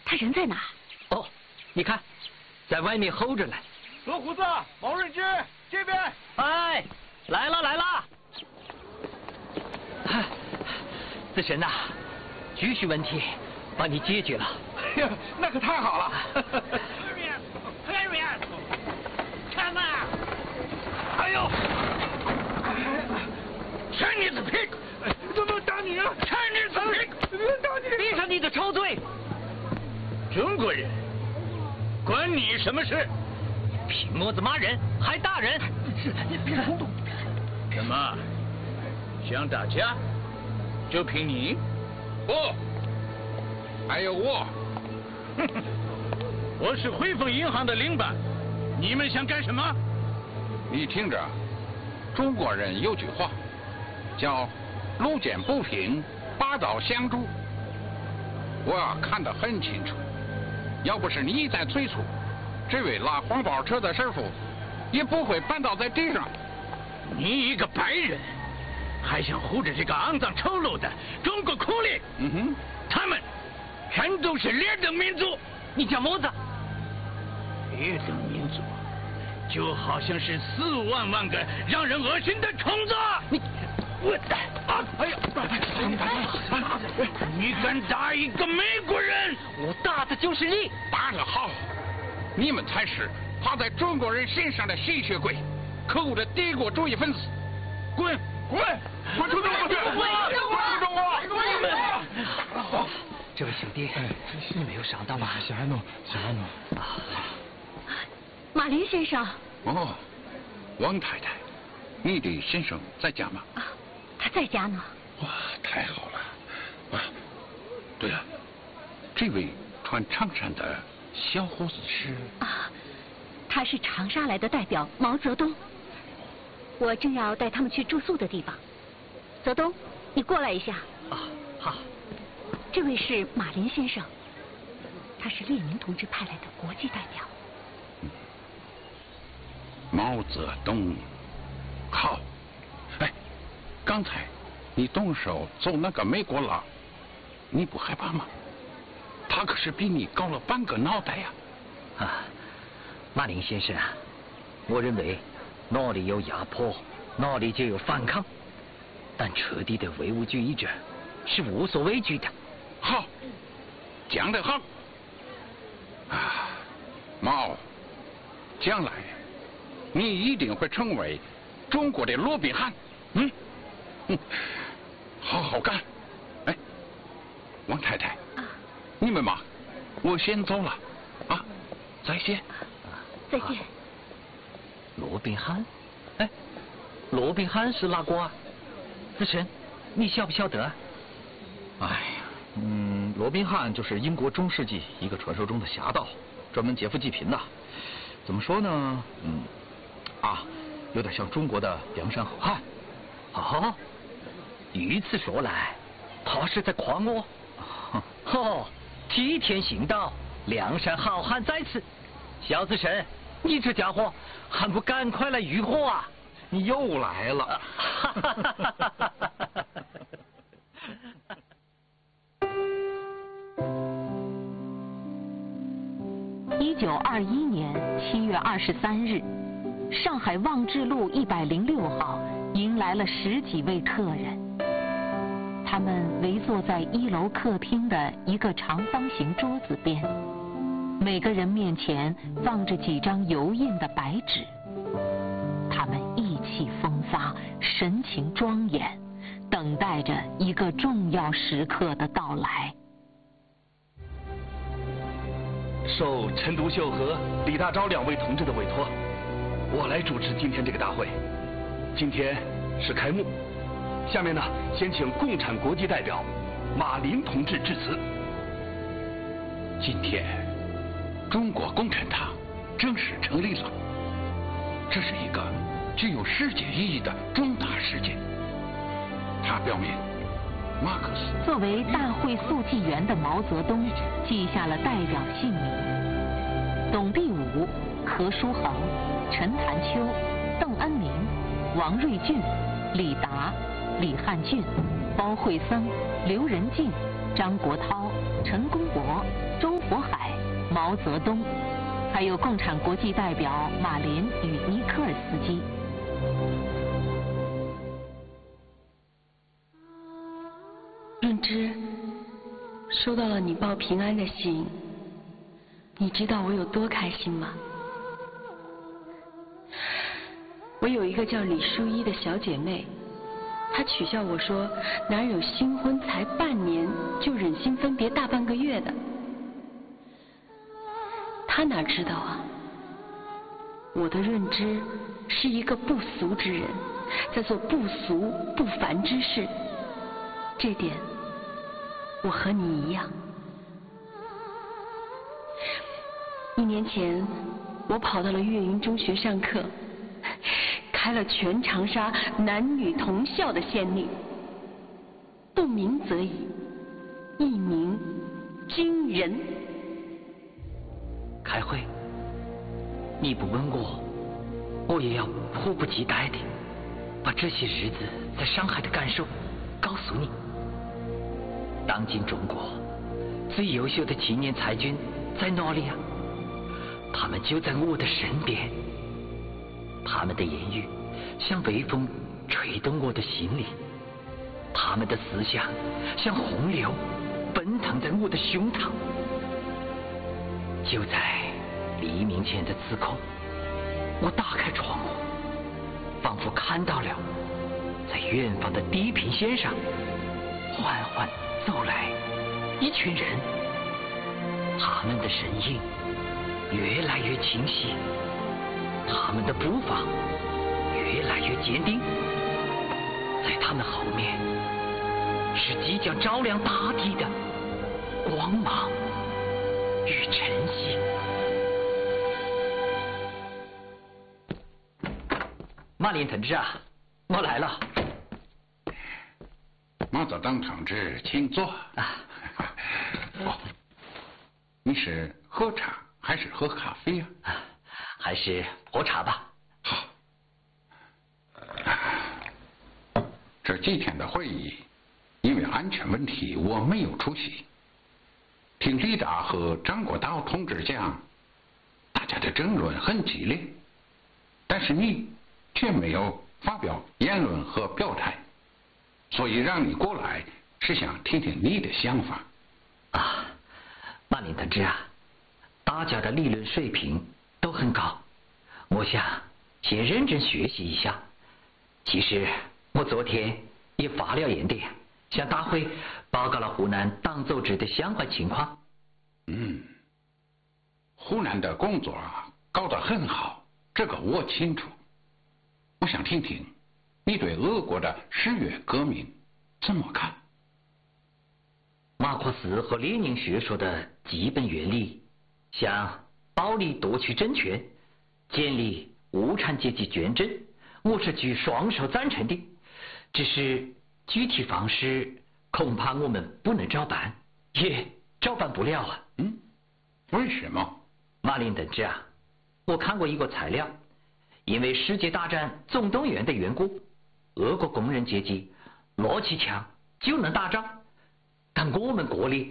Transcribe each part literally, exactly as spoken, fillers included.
他人在哪？ 哦，你看，在外面候着呢。 罗胡子、毛润之这边。 哎，来了来了。子神呐、啊，局势问题帮你解决了。 哎呀，那可太好了。 看嘛！哎呦 ，Chinese pig！ 怎么打你啊 ？Chinese pig！ 打你！ 闭上你的臭嘴！ 中国人，关你什么事？ 凭么子骂人还打人？ 你别冲动！ 什么？想打架？就凭你？ 不，还有我。 我是汇丰银行的领班，你们想干什么？ 你听着，中国人有句话，叫“路见不平，拔刀相助”。我看得很清楚，要不是你在催促，这位拉黄包车的师傅也不会绊倒在地上。 你一个白人，还想护着这个肮脏丑陋的中国苦力？ 嗯哼， 他们全都是劣等民族。 你讲么子？ 劣等民族，就好像是四万万个让人恶心的虫子。 你，我啊！哎呀！你敢打一个美国人？ 我打的就是你！ 打得好！你们才是趴在中国人身上的吸血鬼，可恶的帝国主义分子！滚！滚！滚出中国去！滚！滚出中国！ 好，这位兄弟，你没有伤到吧？ 小安诺，小安诺。 马林先生。 哦，王太太，你的先生在家吗？ 啊，他在家呢。 哇，太好了！啊，对了，这位穿长衫的小伙子是？ 啊，他是长沙来的代表毛泽东。我正要带他们去住宿的地方。泽东，你过来一下。 啊，好。 这位是马林先生，他是列宁同志派来的国际代表。 嗯、毛泽东，好。哎，刚才你动手揍那个美国佬，你不害怕吗？他可是比你高了半个脑袋呀！ 啊，马林先生啊，我认为哪里有压迫，哪里就有反抗，但彻底的唯物主义者是无所畏惧的。 好，讲得好。啊，毛，将来你一定会成为中国的罗宾汉。嗯，嗯，好好干。哎，王太太， 啊， 你们忙，我先走了。啊，再见。 再见。 罗宾汉？哎，罗宾汉是哪个啊？子晨，你晓不晓得？ 哎呀，嗯，罗宾汉就是英国中世纪一个传说中的侠盗，专门劫富济贫的。怎么说呢？嗯，啊，有点像中国的梁山好汉。 哦，如此说来，他是在夸我。哦，替天行道，梁山好汉在此。小子神，你这家伙还不赶快来浴火啊！ 你又来了。 一九二一年七月二十三日，上海望志路一百零六号迎来了十几位客人。他们围坐在一楼客厅的一个长方形桌子边，每个人面前放着几张油印的白纸。他们意气风发，神情庄严，等待着一个重要时刻的到来。 受陈独秀和李大钊两位同志的委托，我来主持今天这个大会。今天是开幕，下面呢，先请共产国际代表马林同志致辞。 今天，中国共产党正式成立了，这是一个具有世界意义的重大事件。它表明，马克思作为大会速记员的毛泽东记下了代表姓名：董必武、何书衡、陈潭秋、邓恩铭、王瑞俊、李达、李汉俊、包惠僧、刘仁静、张国焘、 陈公博、周佛海、毛泽东，还有共产国际代表马林与尼科尔斯基。 润之，收到了你报平安的信，你知道我有多开心吗？我有一个叫李淑一的小姐妹，她取笑我说，哪有新婚才半年就忍心分别大半个月的？她哪知道啊，我的润之是一个不俗之人，在做不俗不凡之事，这点我和你一样。一年前，我跑到了岳云中学上课，开了全长沙男女同校的先例，不鸣则已，一鸣惊人。 开会，你不问我，我也要迫不及待的把这些日子在上海的感受告诉你。当今中国最优秀的青年才俊在哪里啊？他们就在我的身边，他们的言语像微风吹动我的心里，他们的思想像洪流奔腾在我的胸膛。就在黎明前的此刻，我打开窗户，仿佛看到了在远方的地平线上缓缓走来一群人，他们的身影越来越清晰，他们的步伐越来越坚定，在他们后面是即将照亮大地的光芒与晨曦。马林同志啊，我来了。 毛泽东同志，请坐。 啊， 哦，你是喝茶还是喝咖啡啊？ 啊，还是喝茶吧。 好。这几天的会议，因为安全问题，我没有出席。听李达和张国焘同志讲，大家的争论很激烈，但是你却没有发表言论和表态，所以让你过来是想听听你的想法。 啊，马林同志啊，大家的理论水平都很高，我想先认真学习一下。其实我昨天也发了言电，向大会报告了湖南党组织的相关情况。 嗯，湖南的工作搞得很好，这个我清楚。我想听听你对俄国的十月革命怎么看？ 马克思和列宁学说的基本原理，像暴力夺取政权、建立无产阶级捐政，我是举双手赞成的。只是具体方式恐怕我们不能照办，也照办不了啊。 嗯，为什么？ 马林同志啊，我看过一个材料，因为世界大战总动员的缘故，俄国工人阶级拿起枪就能打仗，但我们国里……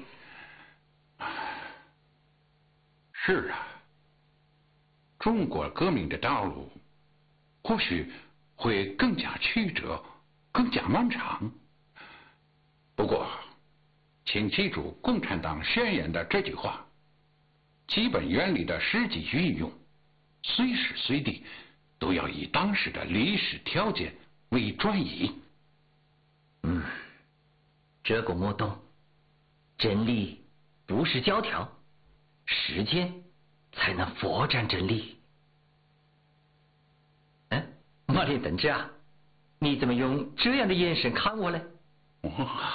是啊，中国革命的道路或许会更加曲折，更加漫长。不过，请记住共产党宣言的这句话：基本原理的实际运用，随时随地都要以当时的历史条件为转移。 嗯，这个我懂。真理不是教条，实践才能发展真理。嗯，马林同志啊，你怎么用这样的眼神看我呢？ 哇，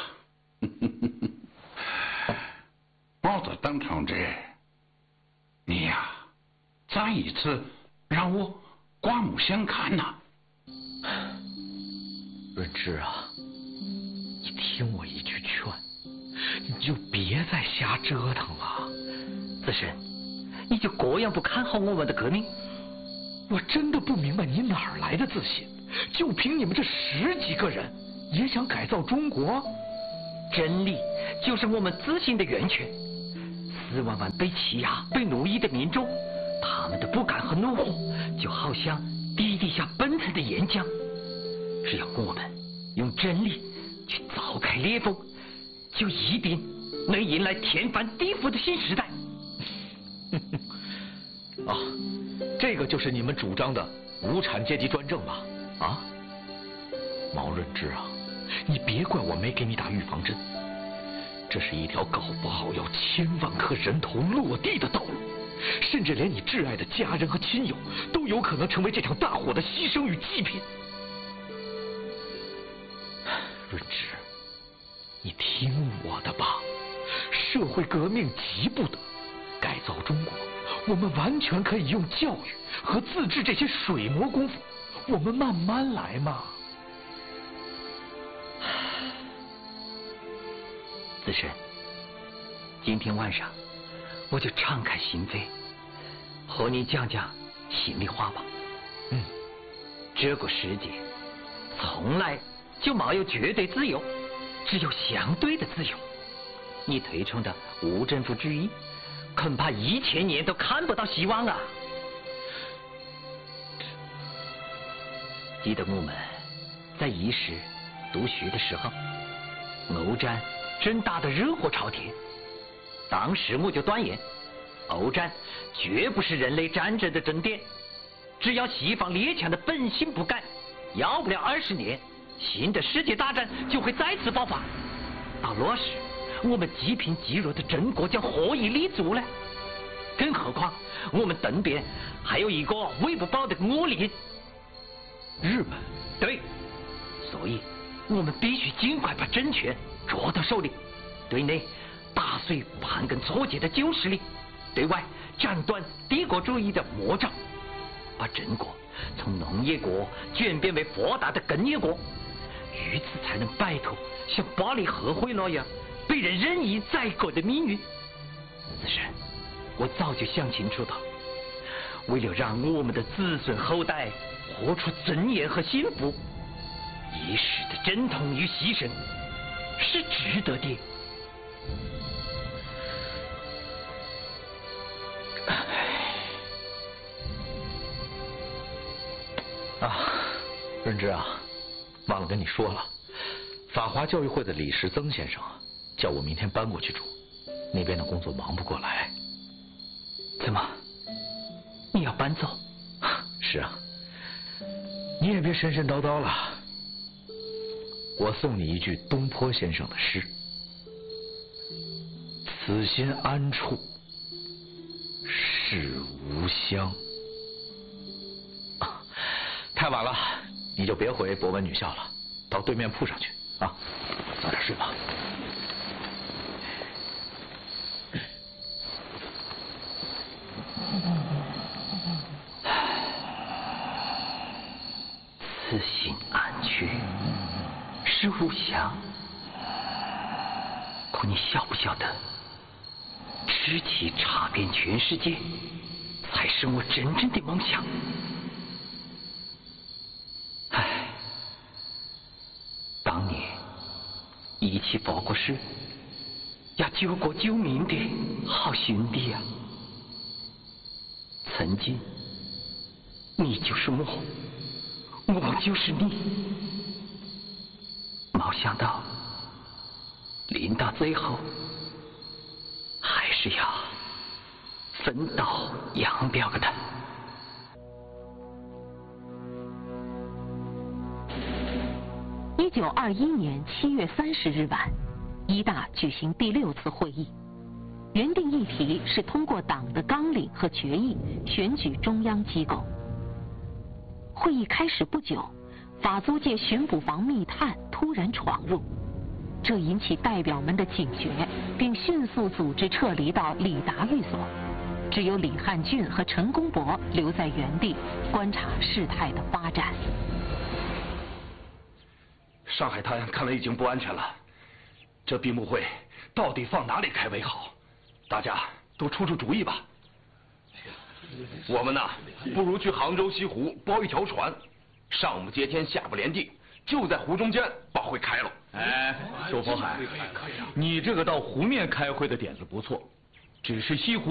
毛泽东同志，你呀、啊，再一次让我刮目相看呐、 啊！润之啊，你听我一句劝，你就别再瞎折腾了。 子申，你就这样不看好我们的革命？ 我真的不明白你哪儿来的自信，就凭你们这十几个人也想改造中国？ 真理就是我们自信的源泉。四万万被欺压、被奴役的民众，他们的不甘和怒火，就好像地底下奔腾的岩浆。只要我们用真理去凿开裂缝，就一定能迎来天翻地覆的新时代。 啊，这个就是你们主张的无产阶级专政吧？啊，毛润之啊，你别怪我没给你打预防针。这是一条搞不好要千万颗人头落地的道路，甚至连你挚爱的家人和亲友都有可能成为这场大火的牺牲与祭品。润之，你听我的吧，社会革命急不得，改造中国，我们完全可以用教育和自治这些水磨功夫，我们慢慢来嘛。 子申，今天晚上我就敞开心扉，和你讲讲心里话吧。 嗯， 这个世界从来就没有绝对自由，只有相对的自由。你推崇的无政府主义，恐怕一千年都看不到希望啊！记得我们在一时读书的时候，欧战正打得热火朝天，当时我就断言，欧战绝不是人类战争的终点。只要西方列强的本性不改，要不了二十年，新的世界大战就会再次爆发。到那时，我们积贫积弱的中国将何以立足呢？更何况我们东边还有一个喂不饱的恶邻日本。 对，所以我们必须尽快把政权捉到手里，对内打碎盘根错节的旧势力，对外斩断帝国主义的魔爪，把中国从农业国转变为发达的工业国，如此才能摆脱像巴黎和会那样被人任意宰割的命运。子申，我早就想清楚了，为了让我们的子孙后代活出尊严和幸福，一时的阵痛与牺牲是值得的。 啊，润之啊，忘了跟你说了，法华教育会的李时增先生啊，叫我明天搬过去住，那边的工作忙不过来。 怎么？你要搬走？ 是啊，你也别神神叨叨了。我送你一句东坡先生的诗：此心安处是吾乡。啊，太晚了，你就别回博文女校了，到对面铺上去啊，早点睡吧。 此心安去是吾乡。可你晓不晓得，志气插遍全世界，才是我真正的梦想。唉，当年一起发过誓，也救过救命的好兄弟呀、啊！曾经，你就是我，我就是你。没想到，临到最后，还是要分道扬镳的。 一九二一年七月三十日晚，一大举行第六次会议，原定议题是通过党的纲领和决议选举中央机构。会议开始不久，法租界巡捕房密探突然闯入，这引起代表们的警觉，并迅速组织撤离到李达寓所。只有李汉俊和陈公博留在原地观察事态的发展。 上海滩看来已经不安全了，这闭幕会到底放哪里开为好？大家都出出主意吧。 我们呐，不如去杭州西湖包一条船，上午接天，下不连地，就在湖中间把会开了。 哎，周佛海，你这个到湖面开会的点子不错，只是西湖